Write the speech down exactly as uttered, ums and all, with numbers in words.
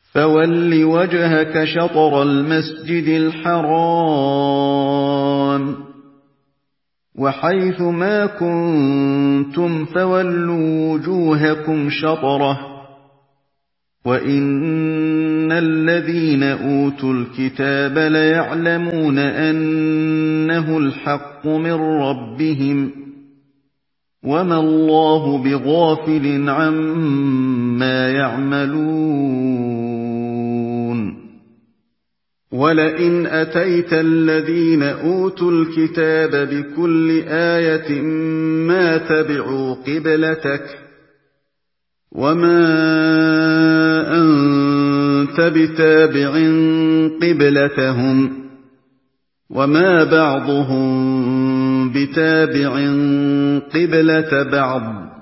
فَوَلِّ وَجْهَكَ شَطْرَ الْمَسْجِدِ الْحَرَامِ وَحَيْثُ مَا كُنتُمْ فَوَلُّوا وُجُوهَكُمْ شَطْرَهُ وَإِنَّ الَّذِينَ أُوتُوا الْكِتَابَ لَيَعْلَمُونَ أَنَّهُ الْحَقُّ مِنْ رَبِّهِمْ وَمَا اللَّهُ بِغَافِلٍ عَمَّا يَعْمَلُونَ وَلَئِنْ أَتَيْتَ الَّذِينَ أُوتُوا الْكِتَابَ بِكُلِّ آيَةٍ مَا تَبِعُوا قِبْلَتَكَ وَمَا أَنْتَ بِتَابِعٍ قِبْلَتَهُمْ وَمَا بَعْضُهُم بِتَابِعٍ قِبْلَةَ بَعْضٍ